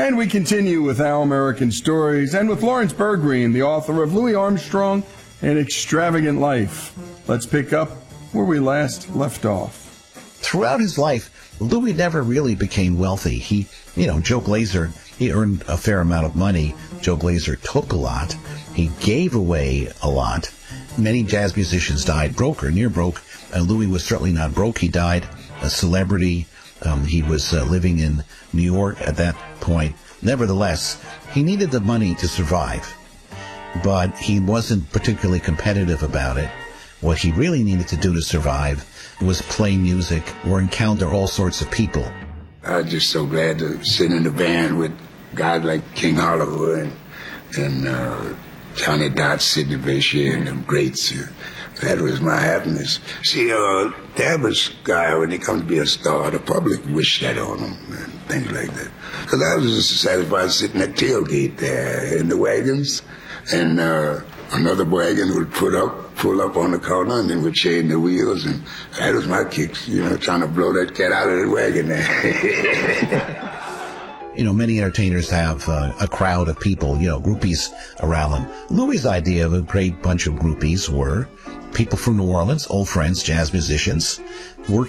And we continue with Our American Stories and with Lawrence Bergreen, the author of Louis Armstrong, An Extravagant Life. Let's pick up where we last left off. Throughout his life, Louis never really became wealthy. Joe Glaser, he earned a fair amount of money. Joe Glaser took a lot. He gave away a lot. Many jazz musicians died broke or near broke. Louis was certainly not broke. He died a celebrity. He was living in New York at that point. Nevertheless, he needed the money to survive, but he wasn't particularly competitive about it. What he really needed to do to survive was play music or encounter all sorts of people. I was just so glad to sit in the band with guys like King Oliver and Johnny Dodds, Sidney Bechet, and them greats. That was my happiness. See, the average guy, when he comes to be a star, the public wish that on him and things like that. Because I was just satisfied sitting at tailgate there in the wagons, and another wagon would pull up on the corner, and then would chain the wheels, and that was my kicks, trying to blow that cat out of the wagon there. Many entertainers have a crowd of people, groupies around them. Louis' idea of a great bunch of groupies were people from New Orleans, old friends, jazz musicians, working